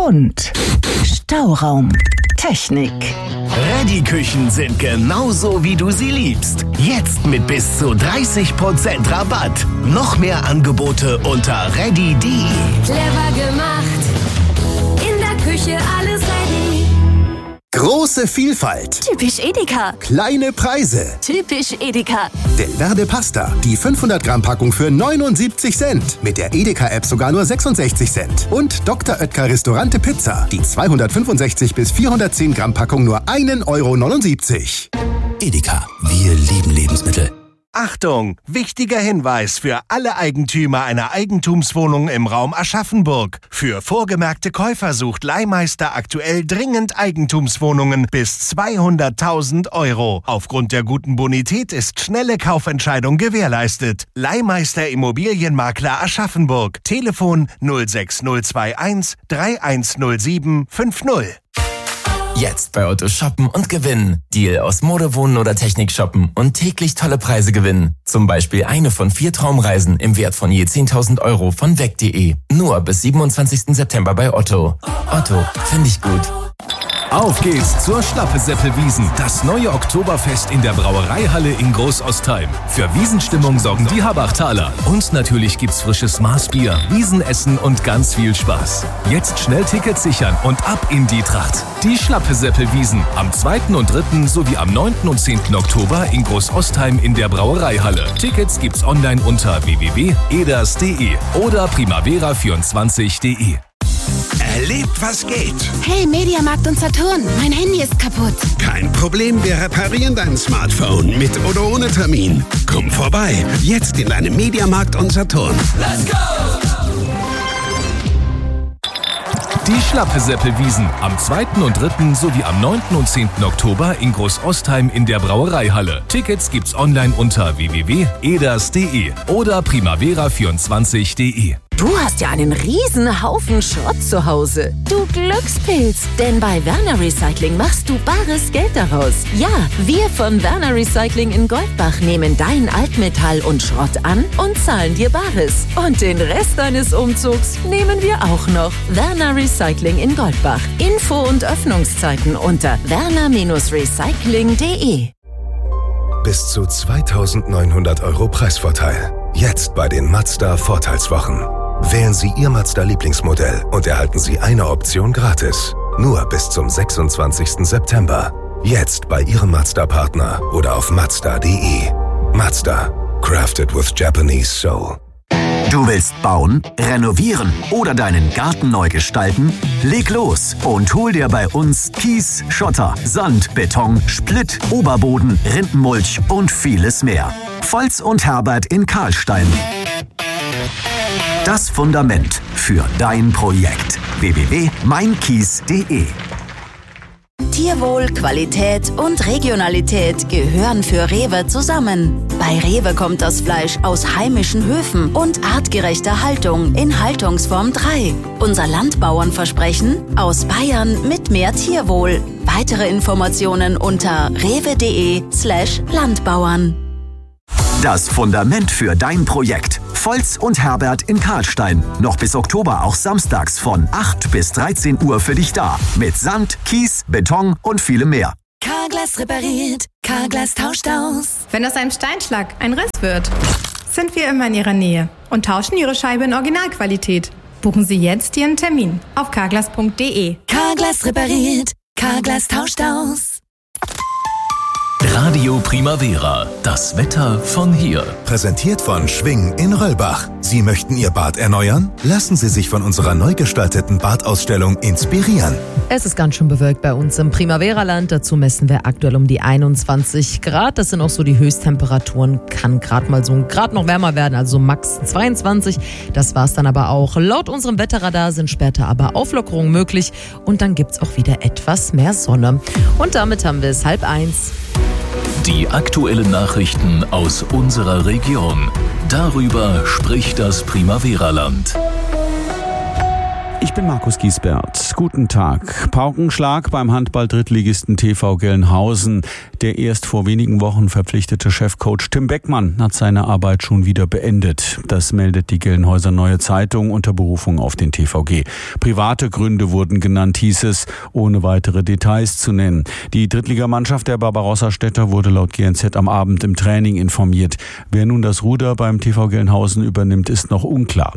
und Stauraumtechnik. Reddy-Küchen sind genauso, wie du sie liebst. Jetzt mit bis zu 30% Rabatt. Noch mehr Angebote unter reddy.de. Clever gemacht, in der Küche alles ready. Große Vielfalt. Typisch Edeka. Kleine Preise. Typisch Edeka. Delverde Pasta, die 500 Gramm Packung für 79 Cent. Mit der Edeka-App sogar nur 66 Cent. Und Dr. Oetker Restaurante Pizza, die 265 bis 410 Gramm Packung nur 1,79 €. Edeka, wir lieben Lebensmittel. Achtung! Wichtiger Hinweis für alle Eigentümer einer Eigentumswohnung im Raum Aschaffenburg. Für vorgemerkte Käufer sucht Leihmeister aktuell dringend Eigentumswohnungen bis 200.000 €. Aufgrund der guten Bonität ist schnelle Kaufentscheidung gewährleistet. Leihmeister Immobilienmakler Aschaffenburg. Telefon 06021 3107 50. Jetzt bei Otto shoppen und gewinnen. Deal aus Mode, Wohnen oder Technik shoppen und täglich tolle Preise gewinnen. Zum Beispiel eine von 4 Traumreisen im Wert von je 10.000 € von weg.de. Nur bis 27. September bei Otto. Otto, finde ich gut. Auf geht's zur Schlappeseppelwiesen, das neue Oktoberfest in der Brauereihalle in Großostheim. Für Wiesenstimmung sorgen die Habachtaler. Und natürlich gibt's frisches Maßbier, Wiesenessen und ganz viel Spaß. Jetzt schnell Tickets sichern und ab in die Tracht. Die Schlappeseppelwiesen am 2. und 3. sowie am 9. und 10. Oktober in Großostheim in der Brauereihalle. Tickets gibt's online unter www.eders.de oder primavera24.de. Erlebt, was geht. Hey, Mediamarkt und Saturn, mein Handy ist kaputt. Kein Problem, wir reparieren dein Smartphone mit oder ohne Termin. Komm vorbei, jetzt in deinem Mediamarkt und Saturn. Let's go! Die Schlappeseppelwiesen am 2. und 3. sowie am 9. und 10. Oktober in Großostheim in der Brauereihalle. Tickets gibt's online unter www.eders.de oder primavera24.de. Du hast ja einen riesen Haufen Schrott zu Hause. Du Glückspilz, denn bei Werner Recycling machst du bares Geld daraus. Ja, wir von Werner Recycling in Goldbach nehmen dein Altmetall und Schrott an und zahlen dir Bares. Und den Rest deines Umzugs nehmen wir auch noch. Werner Recycling in Goldbach. Info und Öffnungszeiten unter werner-recycling.de. Bis zu 2.900 € Preisvorteil. Jetzt bei den Mazda Vorteilswochen. Wählen Sie Ihr Mazda-Lieblingsmodell und erhalten Sie eine Option gratis. Nur bis zum 26. September. Jetzt bei Ihrem Mazda-Partner oder auf Mazda.de. Mazda. Crafted with Japanese Soul. Du willst bauen, renovieren oder deinen Garten neu gestalten? Leg los und hol dir bei uns Kies, Schotter, Sand, Beton, Splitt, Oberboden, Rindenmulch und vieles mehr. Volz und Herbert in Karlstein. Das Fundament für dein Projekt. www.meinkies.de. Tierwohl, Qualität und Regionalität gehören für Rewe zusammen. Bei Rewe kommt das Fleisch aus heimischen Höfen und artgerechter Haltung in Haltungsform 3. Unser Landbauernversprechen: aus Bayern mit mehr Tierwohl. Weitere Informationen unter rewe.de/Landbauern. Das Fundament für dein Projekt. Volz und Herbert in Karlstein. Noch bis Oktober auch samstags von 8 bis 13 Uhr für dich da. Mit Sand, Kies, Beton und vielem mehr. Carglass repariert, Carglass tauscht aus. Wenn aus einem Steinschlag ein Riss wird, sind wir immer in Ihrer Nähe und tauschen Ihre Scheibe in Originalqualität. Buchen Sie jetzt Ihren Termin auf carglass.de. Carglass repariert, Carglass tauscht aus. Radio Primavera, das Wetter von hier. Präsentiert von Schwing in Röllbach. Sie möchten Ihr Bad erneuern? Lassen Sie sich von unserer neu gestalteten Badausstellung inspirieren. Es ist ganz schön bewölkt bei uns im Primavera-Land. Dazu messen wir aktuell um die 21 Grad. Das sind auch so die Höchsttemperaturen. Kann gerade mal so ein Grad noch wärmer werden, also max 22. Das war's dann aber auch. Laut unserem Wetterradar sind später aber Auflockerungen möglich. Und dann gibt's auch wieder etwas mehr Sonne. Und damit haben wir es 12:30. Die aktuellen Nachrichten aus unserer Region. Darüber spricht das Primavera-Land. Ich bin Markus Giesbert. Guten Tag. Paukenschlag beim Handball-Drittligisten TV Gelnhausen. Der erst vor wenigen Wochen verpflichtete Chefcoach Tim Beckmann hat seine Arbeit schon wieder beendet. Das meldet die Gelnhauser Neue Zeitung unter Berufung auf den TVG. Private Gründe wurden genannt, hieß es, ohne weitere Details zu nennen. Die Drittligamannschaft der Barbarossa-Städter wurde laut GNZ am Abend im Training informiert. Wer nun das Ruder beim TV Gelnhausen übernimmt, ist noch unklar.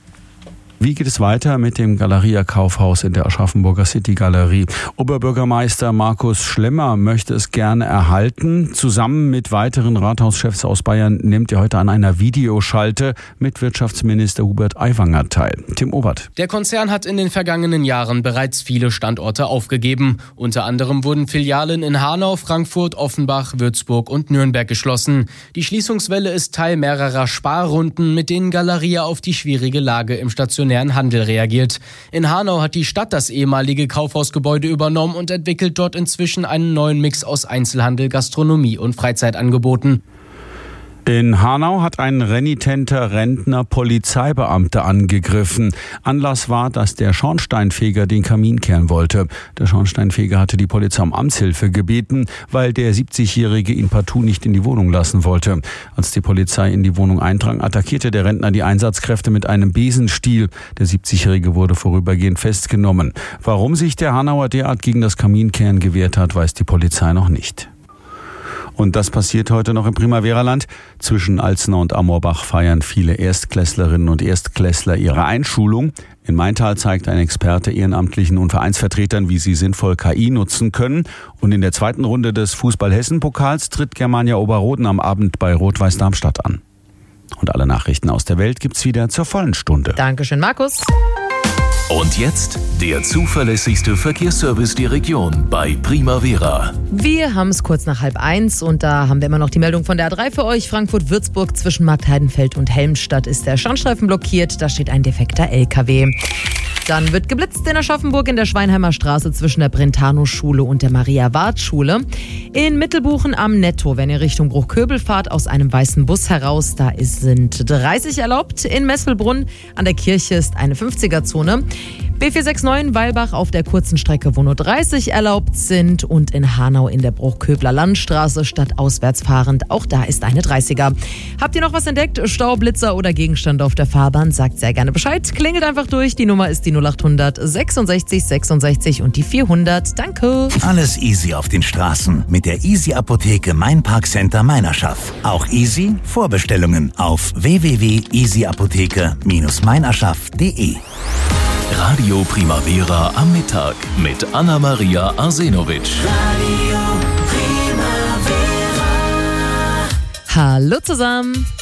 Wie geht es weiter mit dem Galeria Kaufhaus in der Aschaffenburger City Galerie? Oberbürgermeister Markus Schlemmer möchte es gerne erhalten. Zusammen mit weiteren Rathauschefs aus Bayern nimmt er heute an einer Videoschalte mit Wirtschaftsminister Hubert Aiwanger teil. Tim Obert. Der Konzern hat in den vergangenen Jahren bereits viele Standorte aufgegeben. Unter anderem wurden Filialen in Hanau, Frankfurt, Offenbach, Würzburg und Nürnberg geschlossen. Die Schließungswelle ist Teil mehrerer Sparrunden, mit denen Galeria auf die schwierige Lage im stationären Handel reagiert. In Hanau hat die Stadt das ehemalige Kaufhausgebäude übernommen und entwickelt dort inzwischen einen neuen Mix aus Einzelhandel, Gastronomie und Freizeitangeboten. In Hanau hat ein renitenter Rentner Polizeibeamte angegriffen. Anlass war, dass der Schornsteinfeger den Kamin kehren wollte. Der Schornsteinfeger hatte die Polizei um Amtshilfe gebeten, weil der 70-Jährige ihn partout nicht in die Wohnung lassen wollte. Als die Polizei in die Wohnung eindrang, attackierte der Rentner die Einsatzkräfte mit einem Besenstiel. Der 70-Jährige wurde vorübergehend festgenommen. Warum sich der Hanauer derart gegen das Kaminkehren gewehrt hat, weiß die Polizei noch nicht. Und das passiert heute noch im Primaveraland. Zwischen Alzner und Amorbach feiern viele Erstklässlerinnen und Erstklässler ihre Einschulung. In Maintal zeigt ein Experte Ehrenamtlichen und Vereinsvertretern, wie sie sinnvoll KI nutzen können. Und in der zweiten Runde des Fußball-Hessen-Pokals tritt Germania Oberroden am Abend bei Rot-Weiß Darmstadt an. Und alle Nachrichten aus der Welt gibt's wieder zur vollen Stunde. Dankeschön, Markus. Und jetzt der zuverlässigste Verkehrsservice der Region bei Primavera. Wir haben es kurz nach 12:30 und da haben wir immer noch die Meldung von der A3 für euch. Frankfurt-Würzburg zwischen Marktheidenfeld und Helmstadt ist der Standstreifen blockiert. Da steht ein defekter LKW. Dann wird geblitzt in Aschaffenburg in der Schweinheimer Straße zwischen der Brentano-Schule und der Maria-Ward-Schule. In Mittelbuchen am Netto, wenn ihr Richtung Bruchköbel fahrt, aus einem weißen Bus heraus, da sind 30 erlaubt. In Messelbrunn an der Kirche ist eine 50er-Zone. B469 Weilbach auf der kurzen Strecke, wo nur 30 erlaubt sind. Und in Hanau in der Bruchköbler Landstraße statt auswärts fahrend, auch da ist eine 30er. Habt ihr noch was entdeckt? Stau, Blitzer oder Gegenstand auf der Fahrbahn? Sagt sehr gerne Bescheid. Klingelt einfach durch. Die Nummer ist die 0800 66 66 und die 400. Danke. Alles easy auf den Straßen mit der Easy Apotheke Main Park Center Meinerschaff. Auch easy Vorbestellungen auf www.easyapotheke-meinerschaff.de. Radio Primavera am Mittag mit Anna-Maria Arsenovic. Hallo zusammen.